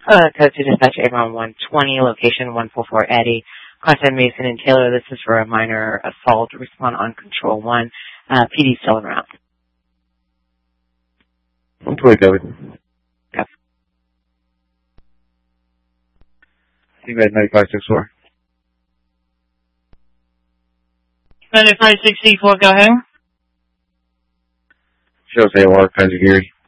Code to dispatch Avon 120, location 144 Eddie. Contact Mason and Taylor. This is for a minor assault. Respond on control 1. PD still around. I'm fully covered. Yep. You got 9564. 9564, go ahead. Shows AOR, Kaiser Gary.